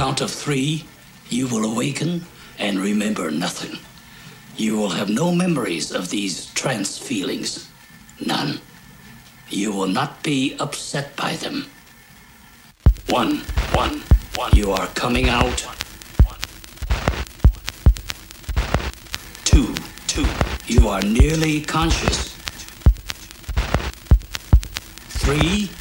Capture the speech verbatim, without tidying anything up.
count of three, you will awaken and remember nothing. You will have no memories of these trance feelings. None. You will not be upset by them. One, one, one. You are coming out. Two, two. You are nearly conscious. Three.